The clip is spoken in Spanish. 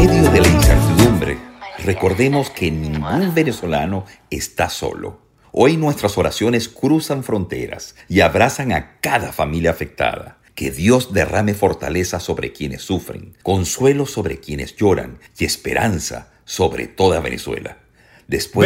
medio de la incertidumbre, recordemos que ningún venezolano está solo. Hoy nuestras oraciones cruzan fronteras y abrazan a cada familia afectada. Que Dios derrame fortaleza sobre quienes sufren, consuelo sobre quienes lloran y esperanza sobre toda Venezuela. Después